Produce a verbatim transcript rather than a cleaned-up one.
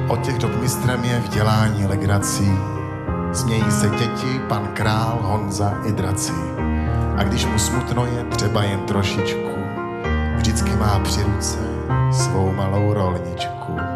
Od těch dob mistrem je v dělání legrací. Smějí se děti, pan král, Honza i draci. A když mu smutno je třeba jen trošičku, vždycky má při ruce svou malou rolničku.